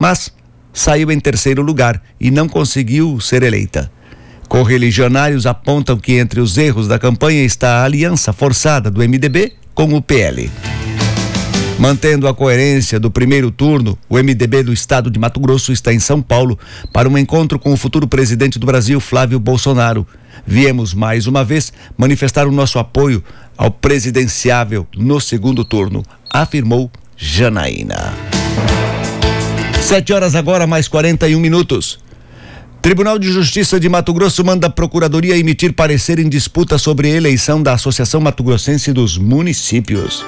mas saiu em terceiro lugar e não conseguiu ser eleita. Correligionários apontam que entre os erros da campanha está a aliança forçada do MDB com o PL. Mantendo a coerência do primeiro turno, o MDB do estado de Mato Grosso está em São Paulo para um encontro com o futuro presidente do Brasil, Flávio Bolsonaro. Viemos mais uma vez manifestar o nosso apoio ao presidenciável no segundo turno, afirmou Janaína. 7 horas agora, mais 41 minutos. Tribunal de Justiça de Mato Grosso manda a Procuradoria emitir parecer em disputa sobre a eleição da Associação Mato Grossense dos Municípios.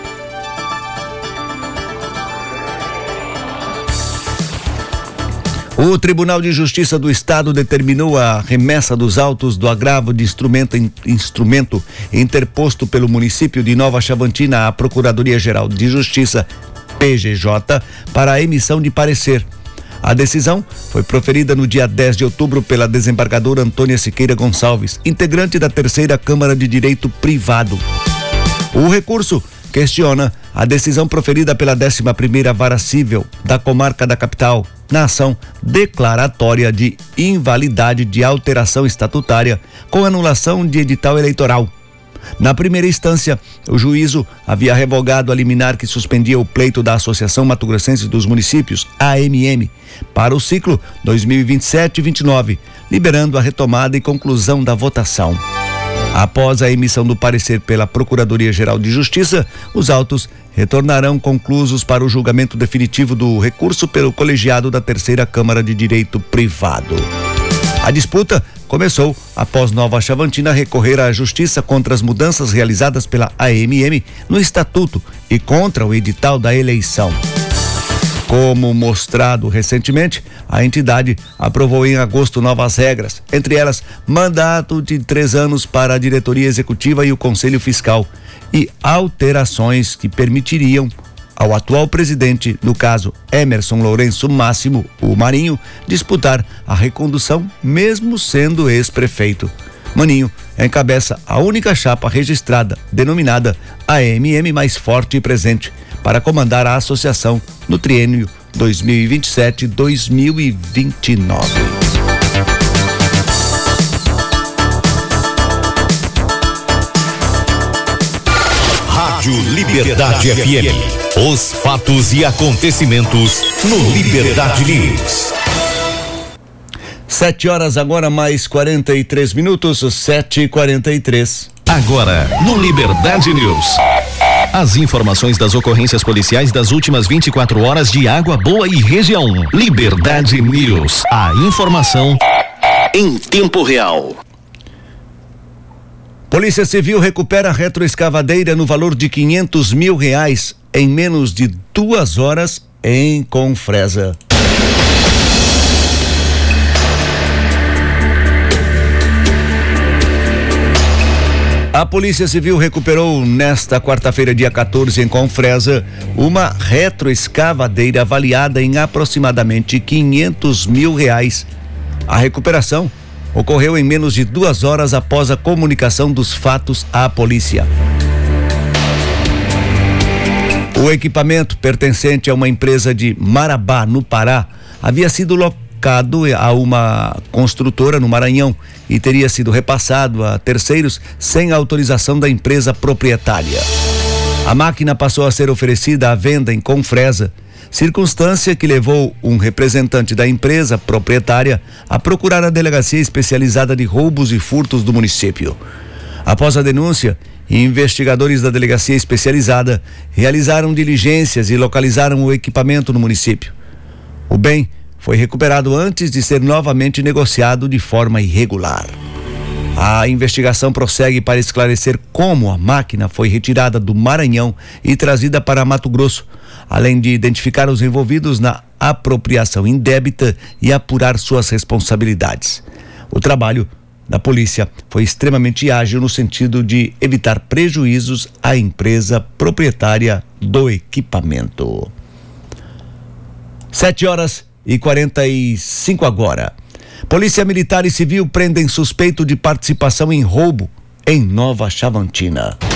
O Tribunal de Justiça do Estado determinou a remessa dos autos do agravo de instrumento interposto pelo município de Nova Chavantina à Procuradoria-Geral de Justiça, PGJ, para a emissão de parecer. A decisão foi proferida no dia 10 de outubro pela desembargadora Antônia Siqueira Gonçalves, integrante da Terceira Câmara de Direito Privado. O recurso questiona a decisão proferida pela 11ª Vara Cível da Comarca da Capital na ação declaratória de invalidade de alteração estatutária com anulação de edital eleitoral. Na primeira instância, o juízo havia revogado a liminar que suspendia o pleito da Associação Mato Grossense dos Municípios, AMM, para o ciclo 2027-29, liberando a retomada e conclusão da votação. Após a emissão do parecer pela Procuradoria-Geral de Justiça, os autos retornarão conclusos para o julgamento definitivo do recurso pelo colegiado da Terceira Câmara de Direito Privado. A disputa começou após Nova Chavantina recorrer à Justiça contra as mudanças realizadas pela AMM no Estatuto e contra o edital da eleição. Como mostrado recentemente, a entidade aprovou em agosto novas regras, entre elas mandato de 3 anos para a diretoria executiva e o Conselho Fiscal e alterações que permitiriam ao atual presidente, no caso Emerson Lourenço Máximo, o Marinho, disputar a recondução mesmo sendo ex-prefeito. Maninho encabeça a única chapa registrada, denominada AMM Mais Forte e Presente, para comandar a associação no triênio 2027-2029. Rádio Liberdade FM. Os fatos e acontecimentos no Liberdade News. 7 horas agora, mais 43 minutos, 7h43. Agora, no Liberdade News. As informações das ocorrências policiais das últimas 24 horas de Água Boa e região. Liberdade News. A informação em tempo real. Polícia Civil recupera retroescavadeira no valor de R$500 mil em menos de 2 horas em Confresa. A Polícia Civil recuperou nesta quarta-feira, dia 14, em Confresa, uma retroescavadeira avaliada em aproximadamente R$500 mil. A recuperação ocorreu em menos de 2 horas após a comunicação dos fatos à polícia. O equipamento, pertencente a uma empresa de Marabá, no Pará, havia sido locado a uma construtora no Maranhão e teria sido repassado a terceiros sem autorização da empresa proprietária. A máquina passou a ser oferecida à venda em Confresa, circunstância que levou um representante da empresa proprietária a procurar a Delegacia Especializada de Roubos e Furtos do município. Após a denúncia, investigadores da Delegacia Especializada realizaram diligências e localizaram o equipamento no município. O bem foi recuperado antes de ser novamente negociado de forma irregular. A investigação prossegue para esclarecer como a máquina foi retirada do Maranhão e trazida para Mato Grosso, além de identificar os envolvidos na apropriação indébita e apurar suas responsabilidades. O trabalho da polícia foi extremamente ágil no sentido de evitar prejuízos à empresa proprietária do equipamento. 7h45 agora. Polícia Militar e Civil prendem suspeito de participação em roubo em Nova Chavantina.